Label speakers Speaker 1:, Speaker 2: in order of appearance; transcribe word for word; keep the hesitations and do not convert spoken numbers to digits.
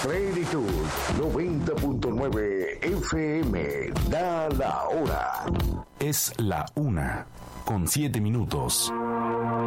Speaker 1: Plenitud noventa punto nueve F M. Da la hora.
Speaker 2: Es la una, con siete minutos.